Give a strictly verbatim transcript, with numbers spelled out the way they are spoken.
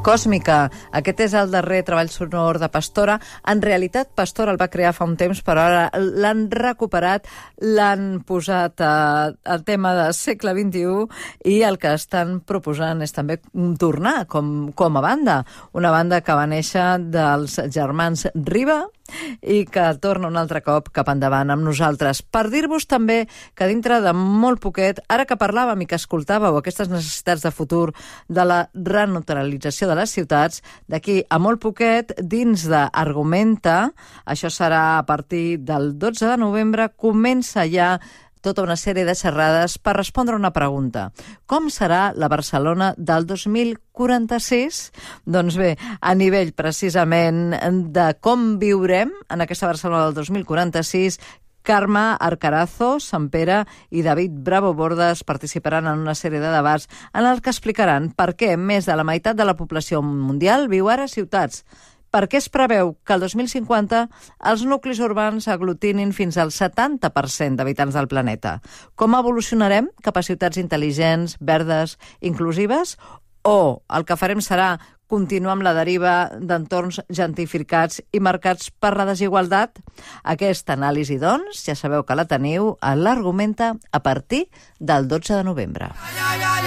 Còsmica. Aquest és el darrer treball sonor de Pastora. En realitat, Pastora el va crear fa un temps, però ara l'han recuperat, l'han posat eh, el tema del segle vint-i-u i el que estan proposant és també tornar com, com a banda. Una banda que va néixer dels germans Riba i que torna un altre cop cap endavant amb nosaltres. Per dir-vos també que dintre de molt poquet, ara que parlàvem i que escoltàveu aquestes necessitats de futur de la renaturalització de les ciutats, d'aquí a molt poquet, dins d'Argumenta, això serà a partir del dotze de novembre, comença ja tota una sèrie de xerrades per respondre una pregunta. Com serà la Barcelona del dos mil quaranta-sis? Doncs bé, a nivell precisament de com viurem en aquesta Barcelona del dos mil quaranta-sis, Carme Arcarazo, Sant Pere i David Bravo Bordes participaran en una sèrie de debats en el que explicaran per què més de la meitat de la població mundial viu ara a ciutats. Per què es preveu que el dos mil cinquanta els nuclis urbans aglutinin fins al setanta per cent d'habitants del planeta? Com evolucionarem cap a ciutats intel·ligents, verdes, inclusives? O el que farem serà continuar amb la deriva d'entorns gentrificats i marcats per la desigualtat? Aquesta anàlisi, doncs, ja sabeu que la teniu a l'Argumenta a partir del dotze de novembre.